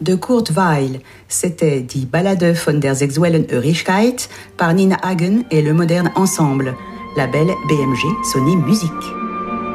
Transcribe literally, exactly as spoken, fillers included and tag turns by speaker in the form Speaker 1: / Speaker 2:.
Speaker 1: de Kurt Weill. C'était Die Ballade von der sexuellen Örigkeit par Nina Hagen et le Moderne Ensemble. Label B M G Sony Musique.